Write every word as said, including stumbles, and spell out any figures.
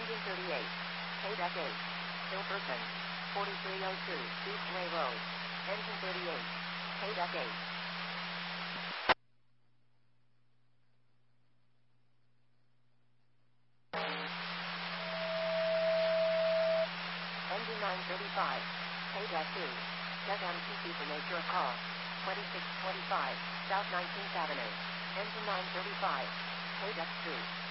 Engine thirty-eight. K-Deck eight. Hilferson. forty-three oh two, Eastway Road. Engine thirty-eight. K-Deck eight. Engine nine thirty-five. K-Deck two. Check M T C for nature of call. twenty-six twenty-five, South nineteenth Avenue. Engine nine thirty-five. K-Deck two.